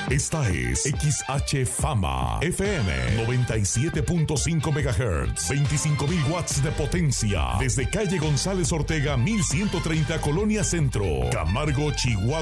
Esta es XH Fama FM 97.5 MHz, 25.000 watts de potencia, desde calle González Ortega 1130, Colonia Centro, Camargo, Chihuahua.